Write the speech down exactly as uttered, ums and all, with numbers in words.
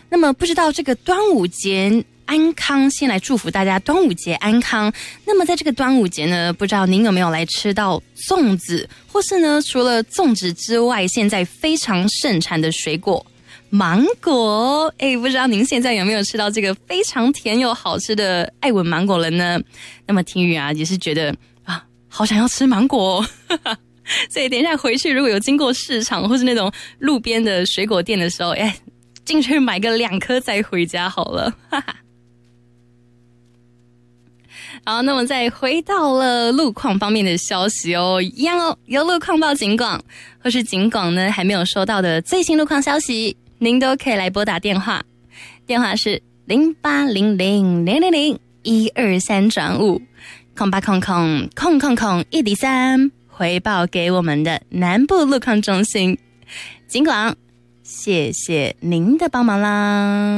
那么不知道这个端午节安康，先来祝福大家端午节安康。那么在这个端午节呢，不知道您有没有来吃到粽子，或是呢除了粽子之外，现在非常盛产的水果芒果。哎，不知道您现在有没有吃到这个非常甜又好吃的爱文芒果了呢？那么听雨啊也是觉得啊，好想要吃芒果哦所以等一下回去如果有经过市场或是那种路边的水果店的时候，哎，进去买个两颗再回家好了哈哈。好，那么再回到了路况方面的消息哦，一样哦，有路况报警广，或是警广呢还没有收到的最新路况消息，您都可以来拨打电话，电话是零八零零零零零一二三转五空八空空空空空一零三，回报给我们的南部路况中心。警广，谢谢您的帮忙啦。